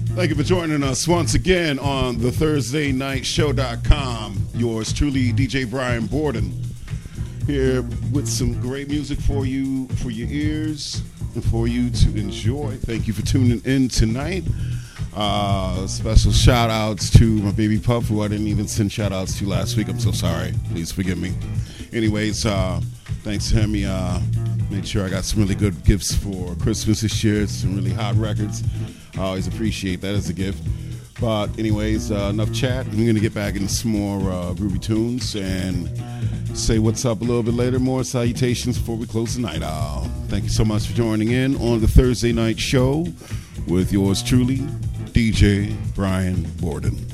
Thank you for joining us once again on the ThursdayNightShow.com. Yours truly, DJ Brian Borden, here with some great music for you, for your ears, and for you to enjoy. Thank you for tuning in tonight. Special shout outs to my baby pup, who I didn't even send shout outs to last week. I'm so sorry. Please forgive me. Anyways, thanks to him. He made sure I got some really good gifts for Christmas this year. Some really hot records. I always appreciate that as a gift. But anyways, enough chat. I'm going to get back into some more groovy tunes and say what's up a little bit later. More salutations before we close the night out. Thank you so much for joining in on the Thursday Night Show with yours truly, DJ Brian Borden.